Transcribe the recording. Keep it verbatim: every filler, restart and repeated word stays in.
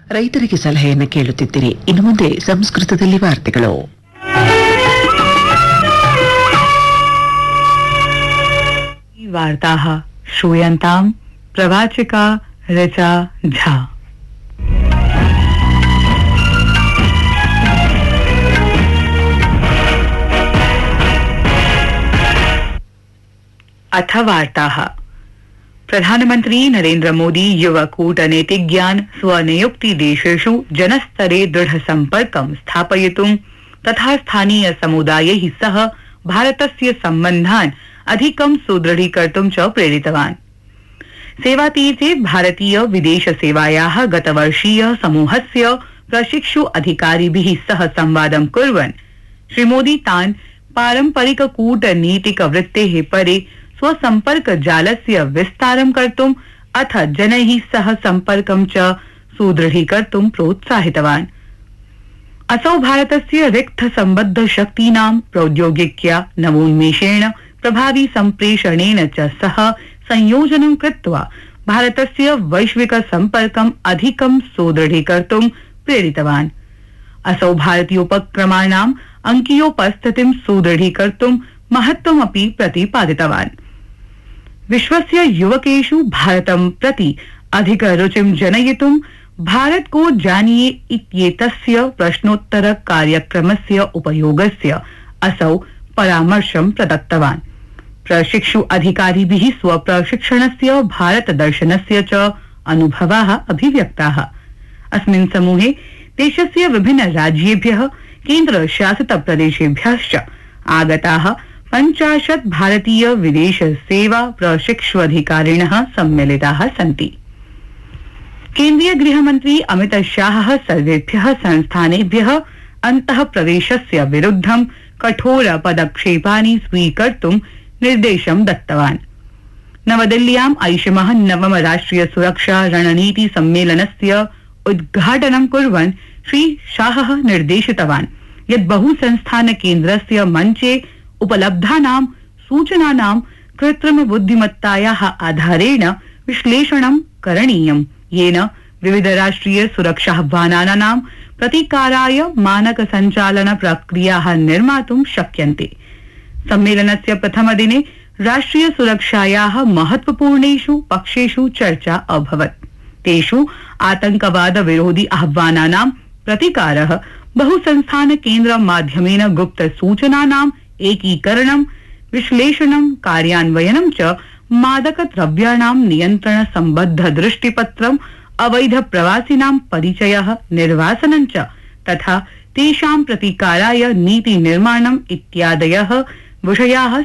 ರೈತರಿಗೆ ಸಲಹೆಯನ್ನು ಕೇಳುತ್ತಿದ್ದೀರಿ. ಇನ್ನು ಮುಂದೆ ಸಂಸ್ಕೃತದಲ್ಲಿ ವಾರ್ತೆಗಳು. वार्ताः श्रूयन्ताम् प्रवाचिका ऋचा झा. अथ वार्ताः. प्रधानमन्त्री नरेन्द्र मोदी युव कूटनीतिज्ञान् स्वनियुक्ति देशेषु जनस्तरे दृढ सम्पर्कं स्थापयितुं तथा स्थानीय समुदायैः सह भारतस्य सम्बन्धान् अधिकं सुदृढीकर्तुं च प्रेरितवान्. सेवातीर्थे भारतीय विदेश सेवायाः गतवर्षीय समूहस्य प्रशिक्षु अधिकारिभिः सह संवादं कुर्वन् श्री मोदी तान् पारम्परिक कूटनीतिक वृत्तेः परे स्वसम्पर्क जालस्य विस्तारं कर्तुम् अथ जनैः सह सम्पर्कं च सुदृढीकर्तुं प्रोत्साहितवान्. असौ भारतस्य रिक्त सम्बद्ध शक्तीनां प्रौद्योगिक्या नवोन्मेषेण प्रभावी सम्प्रेषणेन च सह संयोजनं कृत्वा भारतस्य वैश्विक सम्पर्कम् अधिकं सुदृढीकर्तुं प्रेरितवान्. असौ भारतीयोपक्रमाणाम् अंकीयोपस्थितिं सुदृढीकर्तुं महत्वमपि प्रतिपादितवान्. विश्वस्य युवकेषु भारतं प्रति अधिक रुचिं जनयितुं भारत को जानिए इत्येतस्य प्रश्नोत्तर कार्यक्रमस्य उपयोगस्य असौ परामर्शं प्रदत्तवान्. प्रशिक्षु अधिकारिभिः स्वप्रशिक्षणस्य भारत दर्शनस्य च अनुभवाः अभिव्यक्ताः. अस्मिन् समूहे देशस्य विभिन्न राज्येभ्यः केन्द्रशासित प्रदेशेभ्यश्च आगताः पञ्चाशत् भारतीय विदेश सेवा प्रशिक्षु अधिकारिणः सम्मिलिताः सन्ति. केन्द्रीय गृहमन्त्री अमित शाहः सर्वेभ्यः संस्थानेभ्यः अन्तः प्रवेशस्य विरुद्धं कठोर पदक्षेपानि स्वीकर्तुं निर्देशं दत्तवान्. नवदिल्ल्याम् ऐषमः नवम राष्ट्रिय सुरक्षा रणनीति सम्मेलनस्य उद्घाटनं कुर्वन् श्री शाहः निर्देशितवान् यत् बहुसंस्थान केन्द्रस्य मञ्चे उपलब्धानां सूचनानां कृत्रिम बुद्धिमत्तायाः आधारेण विश्लेषणं करणीयम्, येन विविध राष्ट्रिय सुरक्षाह्वानानां प्रतिकाराय मानक सञ्चालन प्रक्रियाः निर्मातुं शक्यन्ते. सम्मेलनस्य प्रथमदिने राष्ट्रिय सुरक्षायाः महत्वपूर्णेषु पक्षेषु चर्चा अभवत्. तेषु आतंकवाद विरोधी आह्वानानां प्रतिकारः, बहुसंस्थान केन्द्र माध्यमेन गुप्त सूचनानां एकीकरणं, विश्लेषणं, कार्यान्वयनं च, मादक द्रव्याणां नियन्त्रण सम्बद्ध दृष्टिपत्रम्, अवैध प्रवासिनां परिचयः, निर्वासनं च, तथा तेषां प्रतिकाराय नीति निर्माणम् इत्यादयः विषयाः